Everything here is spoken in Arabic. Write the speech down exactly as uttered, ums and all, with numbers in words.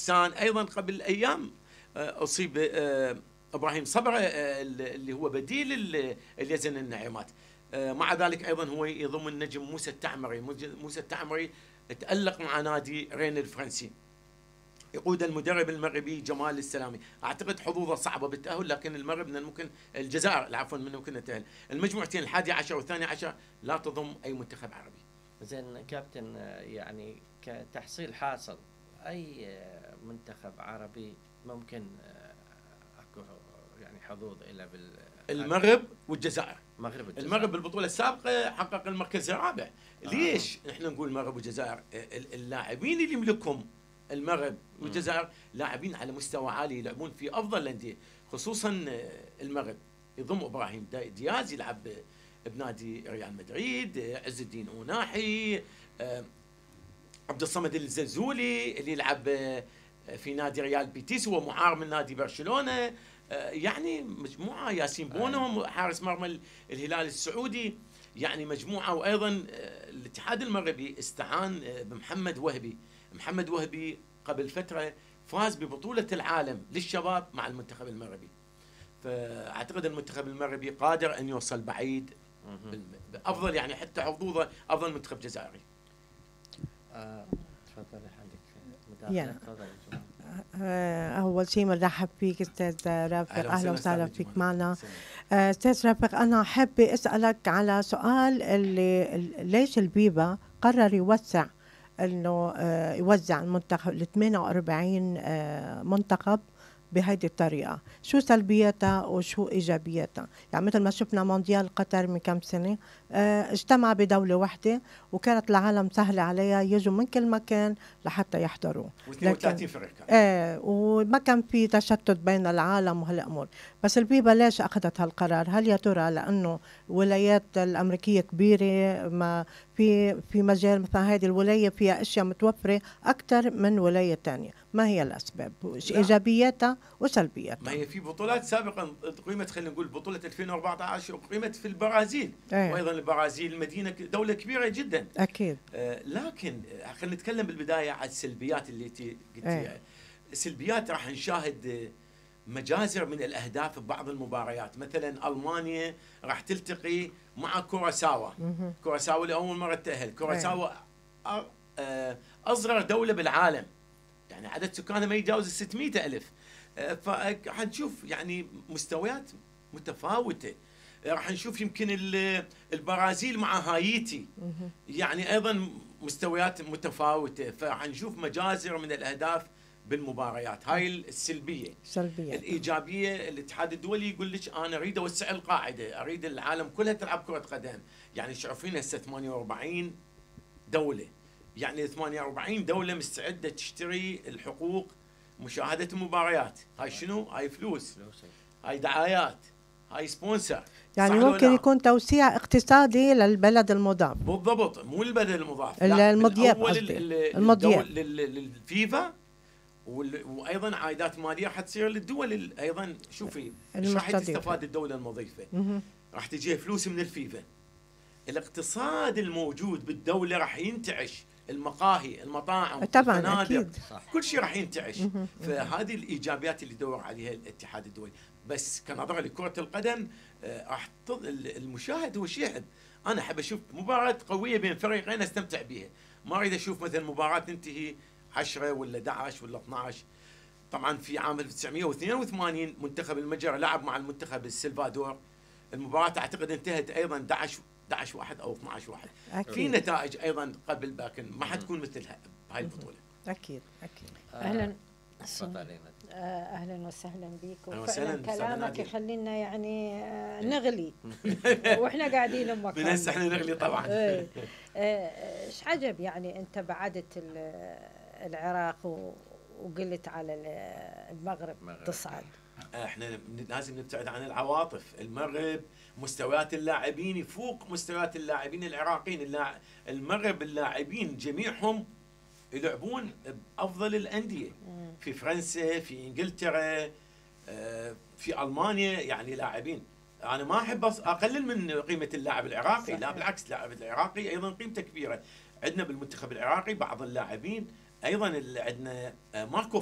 احسان ايضا قبل ايام اصيب ابراهيم صبره اللي هو بديل اليزن النعيمات. مع ذلك ايضا هو يضم النجم موسى التعمري. موسى التعمري تألق مع نادي رين الفرنسي، يقود المدرب المغربي جمال السلامي. اعتقد حظوظه صعبه بالتاهل، لكن المغرب من الممكن الجزائر عفوا من الممكن التاهل. المجموعتين الحادي عشر والثاني عشر لا تضم اي منتخب عربي. زين كابتن، يعني كتحصيل حاصل اي منتخب عربي ممكن اكو يعني حظوظ الى بال المغرب والجزائر. المغرب والجزائر. المغرب بالبطوله السابقه حقق المركز الرابع. آه. ليش احنا نقول المغرب والجزائر؟ اللاعبين اللي يملكهم المغرب والجزائر لاعبين على مستوى عالي، يلعبون في افضل الانديه، خصوصا المغرب يضم ابراهيم دياز يلعب بنادي ريال مدريد، عز الدين اوناحي، عبد الصمد الزلزولي اللي يلعب في نادي ريال بيتيس، هو معار من نادي برشلونه، يعني مجموعه، ياسين بونو حارس مرمى الهلال السعودي، يعني مجموعه. وايضا الاتحاد المغربي استعان بمحمد وهبي. محمد وهبي قبل فتره فاز ببطوله العالم للشباب مع المنتخب المغربي، فاعتقد المنتخب المغربي قادر ان يوصل بعيد افضل، يعني حتى حظوظه افضل منتخب جزائري. آه، تفضلي عندك يعني أول شيء بنرحب فيك أستاذ رافق، أهلا وسهلا فيك معنا. أستاذ رافق، أنا حابة أسألك على سؤال اللي ليش البيبا قرر يوسع إنه يوزع المنتخب ل ثمانية وأربعين منتخب بهيدي الطريقة؟ شو سلبياتها وشو إيجابياتها؟ يعني مثل ما شفنا مونديال قطر من كم سنة اه اجتمع بدولة واحدة وكانت العالم سهلة عليها يجوا من كل مكان لحتى يحضروا، واثنين وثلاثين فريق كان اه وما كان في تشتت بين العالم وهالأمور. بس البيبا ليش أخذت هالقرار؟ هل يا ترى لأنه الولايات الأمريكية كبيرة، ما في في مجال مثلا هذه الولاية فيها أشياء متوفرة أكثر من ولاية تانية؟ ما هي الأسباب؟ إيجابياتها وسلبياتها؟ ما هي في بطولات سابقا قيمت، خلينا نقول بطولة ألفين وأربعة عشر قيمت في البرازيل. أيه. وأيضا البرازيل مدينة دولة كبيرة جدا أكيد. آه لكن خلينا نتكلم بالبداية عن السلبيات اللي قلتيها. أيه. السلبيات راح نشاهد مجازر من الأهداف ببعض المباريات. مثلا ألمانيا راح تلتقي مع كوراساوا. كوراساوا لأول مرة تأهل. كوراساوا أيه. أصغر دولة بالعالم، يعني عدد سكانها ما يتجاوز ستمائة ألف. فحنشوف يعني مستويات متفاوتة. راح نشوف يمكن البرازيل مع هايتي، يعني أيضا مستويات متفاوتة. فحنشوف مجازر من الأهداف بالمباريات. هاي السلبية. سلبية. الإيجابية، الاتحاد الدولي يقول لك أنا أريد أوسع القاعدة، أريد العالم كلها تلعب كرة قدم. يعني شايفين هسه ثمانية وأربعين دولة، يعني ثمانية وأربعين دولة مستعدة تشتري الحقوق مشاهدة المباريات. هاي شنو؟ هاي فلوس، هاي دعايات، هاي سبونسر. يعني ممكن يكون توسيع اقتصادي للبلد المضاف. بالضبط، مو البلد المضاف، المضياف المضياف للفيفا، وايضا عائدات ماليه حتصير للدول ايضا. شوفي ايش راح تستفاد الدوله المضيفه؟ راح تجيها فلوس من الفيفا. الاقتصاد الموجود بالدوله راح ينتعش، المقاهي، المطاعم، طبعا الفنادق، أكيد. كل شيء راح ينتعش. فهذه الايجابيات اللي يدور عليها الاتحاد الدولي. بس كنظره لكره القدم راح المشاهد هو شيء يحب. انا احب اشوف مباراه قويه بين فريقين استمتع بها، ما اريد اشوف مثلا مباراه تنتهي عشرة ولا أحد عشر ولا اثني عشر. طبعا في عام ألف وتسعمائة واثنين وثمانين منتخب المجر لعب مع المنتخب السلفادور، المباراه اعتقد انتهت ايضا أحد عشر أحد عشر واحد او اثني عشر واحد. أكيد. في نتائج ايضا قبل، لكن ما حتكون مثل هاي البطوله. اكيد اكيد. اهلا تفضلي. اهلا وسهلا بك. وفعلا كلامك يخلينا يعني نغلي واحنا قاعدين بمكان. من هسه احنا نغلي طبعا. ايش عجب يعني انت بعدت العراق وقلت على المغرب تصعد. احنا لازم نبتعد عن العواطف. المغرب مستويات اللاعبين يفوق مستويات اللاعبين العراقيين. المغرب اللاعبين جميعهم يلعبون بافضل الانديه، في فرنسا، في انجلترا، في المانيا، يعني لاعبين. انا ما احب اقلل من قيمه اللاعب العراقي، لا بالعكس، اللاعب العراقي ايضا قيمته كبيره. عندنا بالمنتخب العراقي بعض اللاعبين ايضا، عندنا ماركو